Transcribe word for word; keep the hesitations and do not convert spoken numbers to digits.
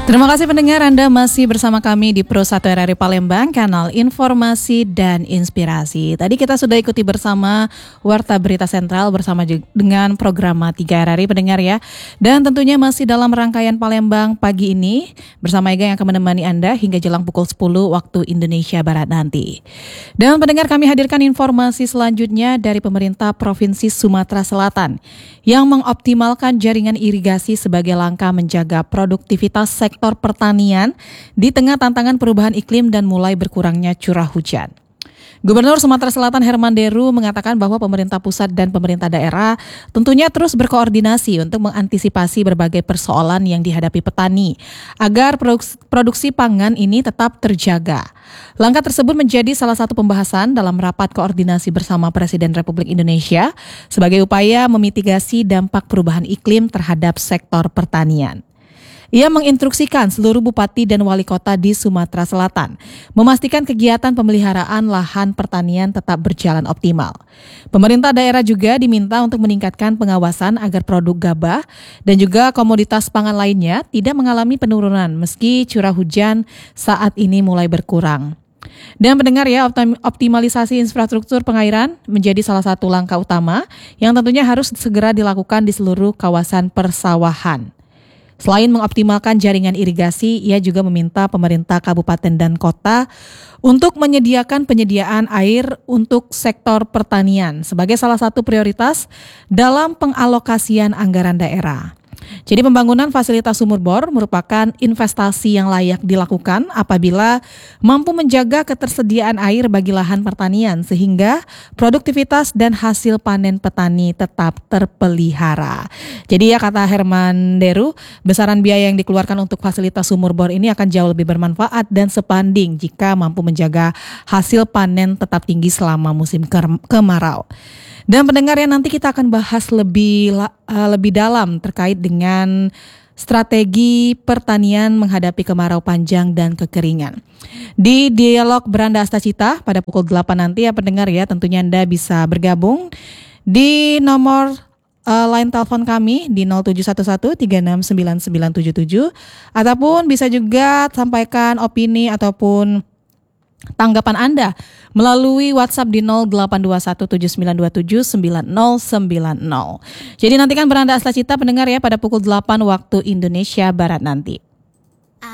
Terima kasih pendengar, Anda masih bersama kami di Pro satu R R I Palembang, kanal informasi dan inspirasi. Tadi kita sudah ikuti bersama Warta Berita Sentral bersama dengan program tiga R R I pendengar ya. Dan tentunya masih dalam rangkaian Palembang pagi ini bersama Ega yang akan menemani Anda hingga jelang pukul sepuluh waktu Indonesia Barat nanti. Dan pendengar, kami hadirkan informasi selanjutnya dari pemerintah Provinsi Sumatera Selatan yang mengoptimalkan jaringan irigasi sebagai langkah menjaga produktivitas sektor sektor pertanian di tengah tantangan perubahan iklim dan mulai berkurangnya curah hujan. Gubernur Sumatera Selatan Herman Deru mengatakan bahwa pemerintah pusat dan pemerintah daerah tentunya terus berkoordinasi untuk mengantisipasi berbagai persoalan yang dihadapi petani agar produksi pangan ini tetap terjaga. Langkah tersebut menjadi salah satu pembahasan dalam rapat koordinasi bersama Presiden Republik Indonesia sebagai upaya memitigasi dampak perubahan iklim terhadap sektor pertanian. Ia menginstruksikan seluruh bupati dan wali kota di Sumatera Selatan memastikan kegiatan pemeliharaan lahan pertanian tetap berjalan optimal. Pemerintah daerah juga diminta untuk meningkatkan pengawasan agar produk gabah dan juga komoditas pangan lainnya tidak mengalami penurunan meski curah hujan saat ini mulai berkurang. Dan pendengar ya, optimalisasi infrastruktur pengairan menjadi salah satu langkah utama yang tentunya harus segera dilakukan di seluruh kawasan persawahan. Selain mengoptimalkan jaringan irigasi, ia juga meminta pemerintah kabupaten dan kota untuk menyediakan penyediaan air untuk sektor pertanian sebagai salah satu prioritas dalam pengalokasian anggaran daerah. Jadi pembangunan fasilitas sumur bor merupakan investasi yang layak dilakukan apabila mampu menjaga ketersediaan air bagi lahan pertanian sehingga produktivitas dan hasil panen petani tetap terpelihara. Jadi ya, kata Herman Deru, besaran biaya yang dikeluarkan untuk fasilitas sumur bor ini akan jauh lebih bermanfaat dan sebanding jika mampu menjaga hasil panen tetap tinggi selama musim kemarau. Dan pendengar ya, nanti kita akan bahas lebih uh, lebih dalam terkait dengan strategi pertanian menghadapi kemarau panjang dan kekeringan. Di dialog Beranda Astacita pada pukul delapan nanti ya pendengar ya, tentunya Anda bisa bergabung di nomor uh, line telepon kami di nol tujuh satu satu tiga enam sembilan sembilan tujuh tujuh ataupun bisa juga sampaikan opini ataupun tanggapan Anda melalui WhatsApp di nol delapan dua satu tujuh sembilan dua tujuh sembilan nol sembilan nol. Jadi nantikan Beranda Astacita pendengar ya pada pukul delapan waktu Indonesia Barat nanti.